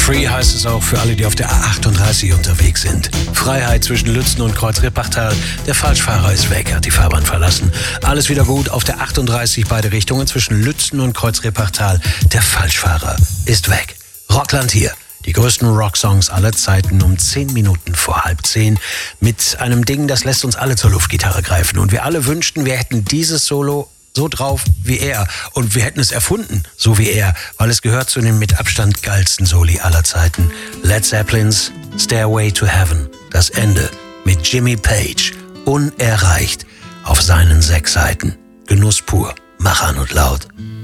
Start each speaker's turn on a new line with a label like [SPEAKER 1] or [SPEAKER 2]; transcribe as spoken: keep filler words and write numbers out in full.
[SPEAKER 1] Free heißt es auch für alle, die auf der A achtunddreißig unterwegs sind. Freiheit zwischen Lützen und Kreuz-Rippachtal. Der Falschfahrer ist weg, hat die Fahrbahn verlassen. Alles wieder gut auf der achtunddreißig, beide Richtungen zwischen Lützen und Kreuz-Rippachtal. Der Falschfahrer ist weg. Rockland hier. Die größten Rocksongs aller Zeiten um zehn Minuten vor halb zehn mit einem Ding, das lässt uns alle zur Luftgitarre greifen. Und wir alle wünschten, wir hätten dieses Solo so drauf wie er. Und wir hätten es erfunden, so wie er, weil es gehört zu den mit Abstand geilsten Soli aller Zeiten. Led Zeppelins Stairway to Heaven. Das Ende mit Jimmy Page. Unerreicht auf seinen sechs Seiten. Genuss pur. Mach an und laut.